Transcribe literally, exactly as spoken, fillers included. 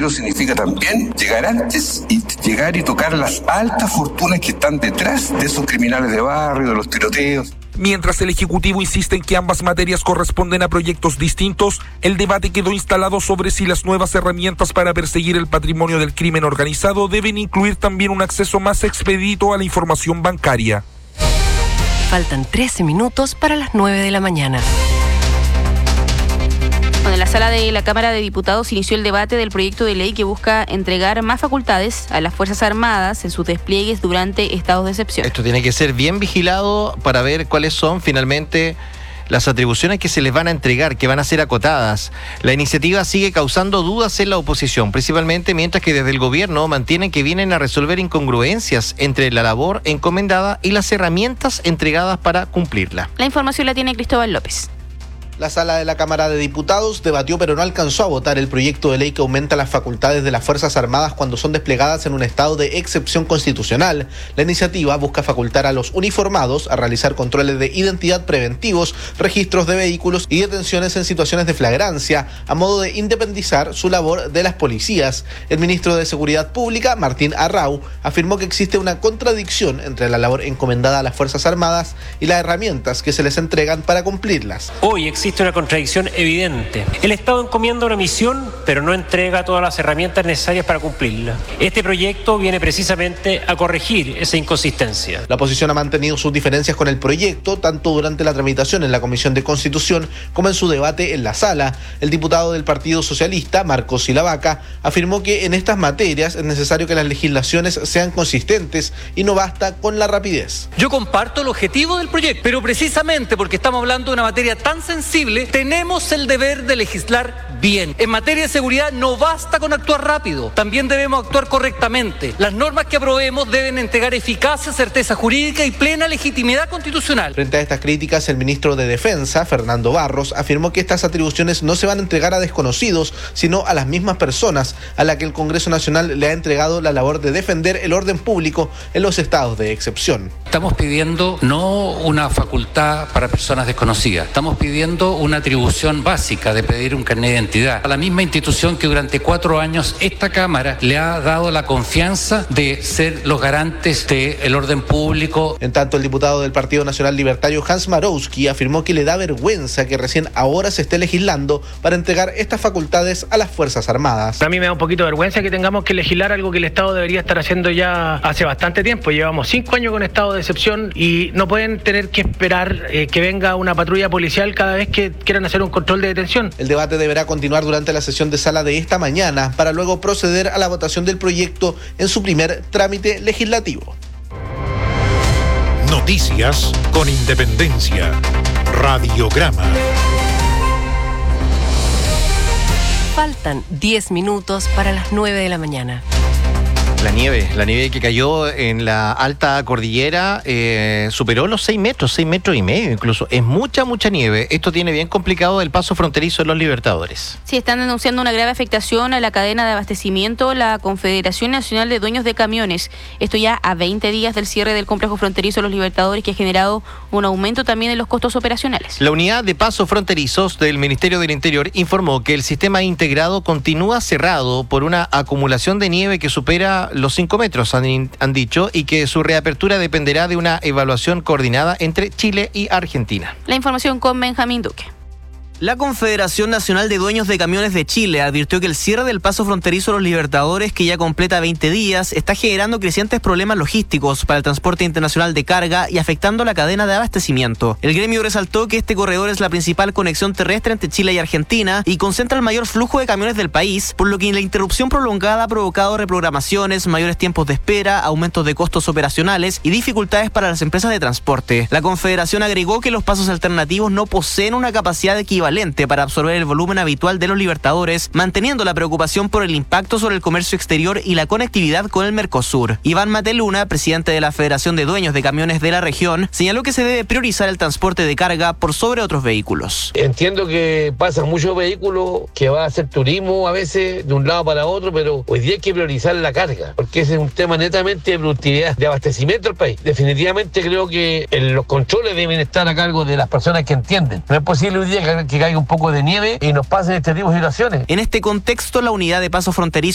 equilibrio significa también llegar antes y llegar y tocar las altas fortunas que están detrás de esos criminales de barrio, de los tiroteos. Mientras el Ejecutivo insiste en que ambas materias corresponden a proyectos distintos, el debate quedó instalado sobre si las nuevas herramientas para perseguir el patrimonio del crimen organizado deben incluir también un acceso más expedito a la información bancaria. Faltan trece minutos para las nueve de la mañana. Bueno, en la sala de la Cámara de Diputados inició el debate del proyecto de ley que busca entregar más facultades a las Fuerzas Armadas en sus despliegues durante estados de excepción. Esto tiene que ser bien vigilado para ver cuáles son finalmente las atribuciones que se les van a entregar, que van a ser acotadas. La iniciativa sigue causando dudas en la oposición, principalmente mientras que desde el gobierno mantienen que vienen a resolver incongruencias entre la labor encomendada y las herramientas entregadas para cumplirla. La información la tiene Cristóbal López. La sala de la Cámara de Diputados debatió pero no alcanzó a votar el proyecto de ley que aumenta las facultades de las Fuerzas Armadas cuando son desplegadas en un estado de excepción constitucional. La iniciativa busca facultar a los uniformados a realizar controles de identidad preventivos, registros de vehículos y detenciones en situaciones de flagrancia, a modo de independizar su labor de las policías. El ministro de Seguridad Pública, Martín Arrau, afirmó que existe una contradicción entre la labor encomendada a las Fuerzas Armadas y las herramientas que se les entregan para cumplirlas. Hoy existe Existe una contradicción evidente. El Estado encomienda una misión, pero no entrega todas las herramientas necesarias para cumplirla. Este proyecto viene precisamente a corregir esa inconsistencia. La oposición ha mantenido sus diferencias con el proyecto, tanto durante la tramitación en la Comisión de Constitución como en su debate en la sala. El diputado del Partido Socialista, Marcos Silavaca, afirmó que en estas materias es necesario que las legislaciones sean consistentes y no basta con la rapidez. Yo comparto el objetivo del proyecto, pero precisamente porque estamos hablando de una materia tan sensible, tenemos el deber de legislar bien. En materia de seguridad no basta con actuar rápido, también debemos actuar correctamente. Las normas que aprobemos deben entregar eficacia, certeza jurídica y plena legitimidad constitucional. Frente a estas críticas, el ministro de Defensa, Fernando Barros, afirmó que estas atribuciones no se van a entregar a desconocidos, sino a las mismas personas a las que el Congreso Nacional le ha entregado la labor de defender el orden público en los estados de excepción. Estamos pidiendo no una facultad para personas desconocidas, estamos pidiendo una atribución básica de pedir un carnet de identidad a la misma institución que durante cuatro años esta Cámara le ha dado la confianza de ser los garantes del orden público. En tanto, el diputado del Partido Nacional Libertario, Hans Marowski, afirmó que le da vergüenza que recién ahora se esté legislando para entregar estas facultades a las Fuerzas Armadas. A mí me da un poquito de vergüenza que tengamos que legislar algo que el Estado debería estar haciendo ya hace bastante tiempo. Llevamos cinco años con estado de excepción y no pueden tener que esperar eh, que venga una patrulla policial cada vez que quieran hacer un control de detención. El debate deberá continuar durante la sesión de sala de esta mañana para luego proceder a la votación del proyecto en su primer trámite legislativo. Noticias con independencia. Radiograma. Faltan diez minutos para las nueve de la mañana. La nieve, la nieve que cayó en la alta cordillera eh, superó los seis metros, seis metros y medio incluso. Es mucha, mucha nieve. Esto tiene bien complicado el paso fronterizo de los Libertadores. Sí, están denunciando una grave afectación a la cadena de abastecimiento la Confederación Nacional de Dueños de Camiones. Esto ya a veinte días del cierre del complejo fronterizo de los Libertadores, que ha generado un aumento también en los costos operacionales. La unidad de pasos fronterizos del Ministerio del Interior informó que el sistema integrado continúa cerrado por una acumulación de nieve que supera los cinco metros, han, han dicho, y que su reapertura dependerá de una evaluación coordinada entre Chile y Argentina. La información con Benjamín Duque. La Confederación Nacional de Dueños de Camiones de Chile advirtió que el cierre del paso fronterizo de los Libertadores, que ya completa veinte días, está generando crecientes problemas logísticos para el transporte internacional de carga y afectando la cadena de abastecimiento. El gremio resaltó que este corredor es la principal conexión terrestre entre Chile y Argentina y concentra el mayor flujo de camiones del país, por lo que la interrupción prolongada ha provocado reprogramaciones, mayores tiempos de espera, aumentos de costos operacionales y dificultades para las empresas de transporte. La Confederación agregó que los pasos alternativos no poseen una capacidad equivalente para absorber el volumen habitual de los Libertadores, manteniendo la preocupación por el impacto sobre el comercio exterior y la conectividad con el Mercosur. Iván Mateluna, presidente de la Federación de Dueños de Camiones de la región, señaló que se debe priorizar el transporte de carga por sobre otros vehículos. Entiendo que pasan muchos vehículos, que va a hacer turismo a veces de un lado para otro, pero hoy día hay que priorizar la carga, porque ese es un tema netamente de productividad, de abastecimiento del país. Definitivamente creo que los controles deben estar a cargo de las personas que entienden. No es posible hoy día que que caiga un poco de nieve y nos pasen este tipo de situaciones. En este contexto, la unidad de paso fronterizo